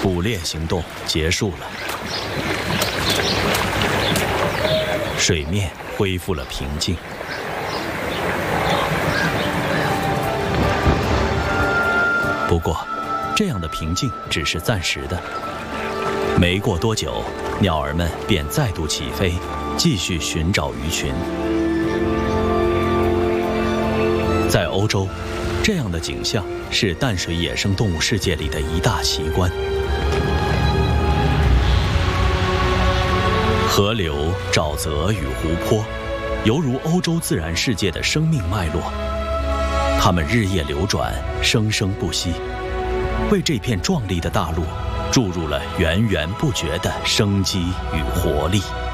捕猎行动结束了，水面恢复了平静。不过，这样的平静只是暂时的。没过多久，鸟儿们便再度起飞，继续寻找鱼群。在欧洲，这样的景象是淡水野生动物世界里的一大奇观。河流、沼泽与湖泊，犹如欧洲自然世界的生命脉络，它们日夜流转，生生不息，为这片壮丽的大陆注入了源源不绝的生机与活力。